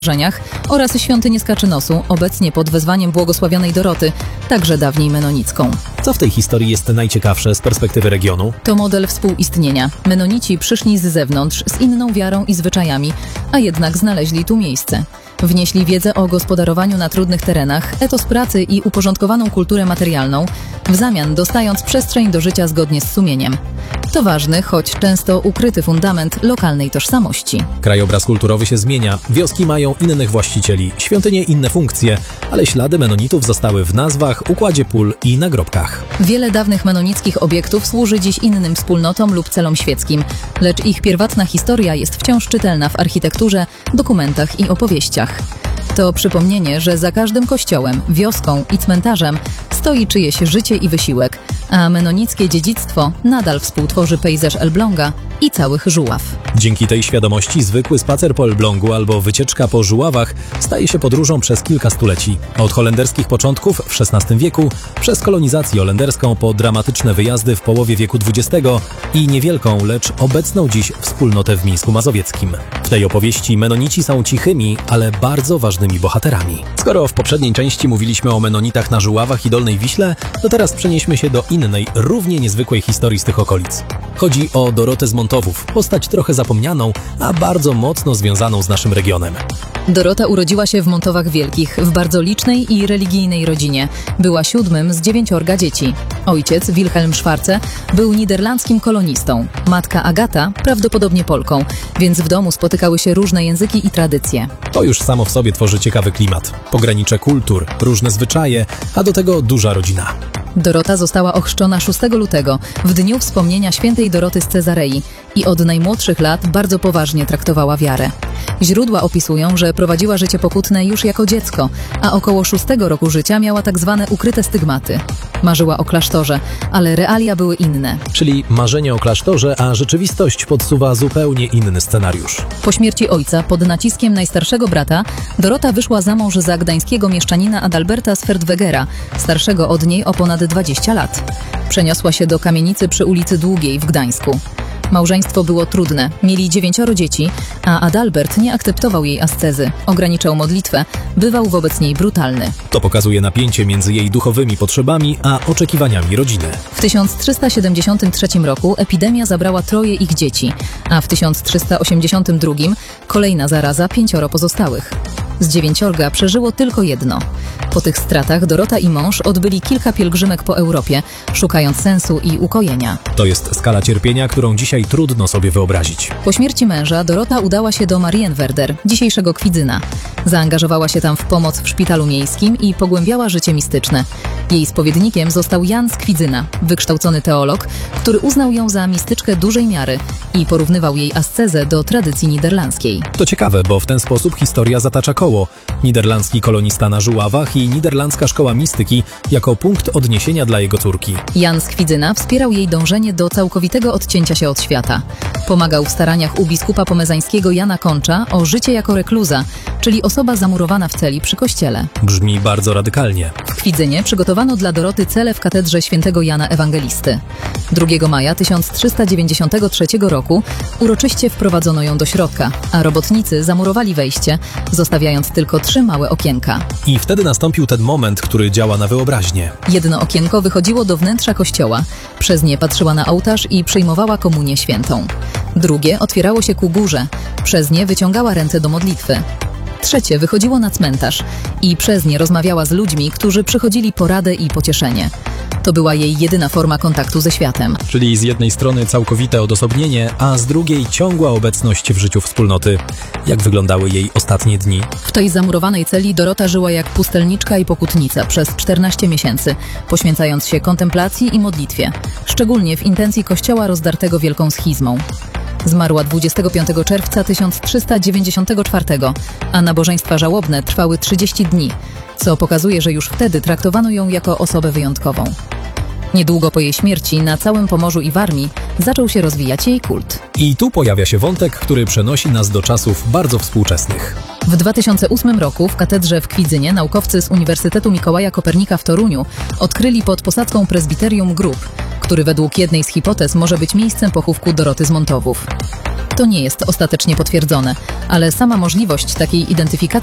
oraz świątynię Skaczynosu, obecnie pod wezwaniem błogosławionej Doroty, także dawniej menonicką. Co w tej historii jest najciekawsze z perspektywy regionu? To model współistnienia. Menonici przyszli z zewnątrz, z inną wiarą i zwyczajami, a jednak znaleźli tu miejsce. Wnieśli wiedzę o gospodarowaniu na trudnych terenach, etos pracy i uporządkowaną kulturę materialną, w zamian dostając przestrzeń do życia zgodnie z sumieniem. To ważny, choć często ukryty fundament lokalnej tożsamości. Krajobraz kulturowy się zmienia, wioski mają innych właścicieli, świątynie inne funkcje, ale ślady menonitów zostały w nazwach, układzie pól i nagrobkach. Wiele dawnych menonickich obiektów służy dziś innym wspólnotom lub celom świeckim, lecz ich pierwotna historia jest wciąż czytelna w architekturze, dokumentach i opowieściach. To przypomnienie, że za każdym kościołem, wioską i cmentarzem stoi czyjeś życie i wysiłek, a menonickie dziedzictwo nadal współtworzy pejzaż Elbląga i całych Żuław. Dzięki tej świadomości zwykły spacer po Elblągu albo wycieczka po Żuławach staje się podróżą przez kilka stuleci. Od holenderskich początków w XVI wieku, przez kolonizację holenderską po dramatyczne wyjazdy w połowie wieku XX i niewielką, lecz obecną dziś wspólnotę w Mińsku Mazowieckim. W tej opowieści menonici są cichymi, ale bardzo ważnymi bohaterami. Skoro w poprzedniej części mówiliśmy o menonitach na Żuławach i Dolnej Wiśle, to teraz przenieśmy się do innej, równie niezwykłej historii z tych okolic. Chodzi o Dorotę z Montowów, postać trochę zapomnianą, a bardzo mocno związaną z naszym regionem. Dorota urodziła się w Montowach Wielkich, w bardzo licznej i religijnej rodzinie. Była 7 z 9 dzieci. Ojciec, Wilhelm Schwarze, był niderlandzkim kolonistą. Matka Agata, prawdopodobnie Polką, więc w domu spotykały się różne języki i tradycje. To już samo w sobie tworzy ciekawy klimat. Pogranicze kultur, różne zwyczaje, a do tego duża rodzina. Dorota została ochrzczona 6 lutego, w dniu wspomnienia świętej Doroty z Cezarei i od najmłodszych lat bardzo poważnie traktowała wiarę. Źródła opisują, że prowadziła życie pokutne już jako dziecko, a około 6 roku życia miała tak zwane ukryte stygmaty. Marzyła o klasztorze, ale realia były inne. Czyli marzenie o klasztorze, a rzeczywistość podsuwa zupełnie inny scenariusz. Po śmierci ojca, pod naciskiem najstarszego brata, Dorota wyszła za mąż za gdańskiego mieszczanina Adalberta z Ferdwegera, starszego od niej o ponad 20 lat. Przeniosła się do kamienicy przy ulicy Długiej w Gdańsku. Małżeństwo było trudne, mieli 9 dzieci, a Adalbert nie akceptował jej ascezy, ograniczał modlitwę, bywał wobec niej brutalny. To pokazuje napięcie między jej duchowymi potrzebami a oczekiwaniami rodziny. W 1373 roku epidemia zabrała 3 ich dzieci, a w 1382 kolejna zaraza 5 pozostałych. Z 9 przeżyło tylko 1. Po tych stratach Dorota i mąż odbyli kilka pielgrzymek po Europie, szukając sensu i ukojenia. To jest skala cierpienia, którą dzisiaj trudno sobie wyobrazić. Po śmierci męża Dorota udała się do Marienwerder, dzisiejszego Kwidzyna. Zaangażowała się tam w pomoc w szpitalu miejskim i pogłębiała życie mistyczne. Jej spowiednikiem został Jan z Kwidzyna, wykształcony teolog, który uznał ją za mistyczkę dużej miary i porównywał jej ascezę do tradycji niderlandzkiej. To ciekawe, bo w ten sposób historia zatacza koło. Niderlandzki kolonista na Żuławach i niderlandzka szkoła mistyki jako punkt odniesienia dla jego córki. Jan z Kwidzyna wspierał jej dążenie do całkowitego odcięcia się od świata. Pomagał w staraniach u biskupa pomezańskiego Jana Koncza o życie jako rekluza, czyli osoba zamurowana w celi przy kościele. Brzmi bardzo radykalnie. W Kwidzynie przygotowano dla Doroty celę w katedrze świętego Jana Ewangelisty. 2 maja 1393 roku uroczyście wprowadzono ją do środka, a robotnicy zamurowali wejście, zostawiając tylko 3 małe okienka. I wtedy nastąpił ten moment, który działa na wyobraźnię. Jedno okienko wychodziło do wnętrza kościoła, przez nie patrzyła na ołtarz i przyjmowała komunię świętą. Drugie otwierało się ku górze, przez nie wyciągała ręce do modlitwy. Trzecie wychodziło na cmentarz i przez nie rozmawiała z ludźmi, którzy przychodzili po radę i pocieszenie. To była jej jedyna forma kontaktu ze światem. Czyli z jednej strony całkowite odosobnienie, a z drugiej ciągła obecność w życiu wspólnoty. Jak wyglądały jej ostatnie dni? W tej zamurowanej celi Dorota żyła jak pustelniczka i pokutnica przez 14 miesięcy, poświęcając się kontemplacji i modlitwie, szczególnie w intencji kościoła rozdartego wielką schizmą. Zmarła 25 czerwca 1394, a nabożeństwa żałobne trwały 30 dni, co pokazuje, że już wtedy traktowano ją jako osobę wyjątkową. Niedługo po jej śmierci na całym Pomorzu i Warmii zaczął się rozwijać jej kult. I tu pojawia się wątek, który przenosi nas do czasów bardzo współczesnych. W 2008 roku w katedrze w Kwidzynie naukowcy z Uniwersytetu Mikołaja Kopernika w Toruniu odkryli pod posadzką prezbiterium grób, który według jednej z hipotez może być miejscem pochówku Doroty z Montowów. to nie jest ostatecznie potwierdzone, ale sama możliwość takiej identyfikacji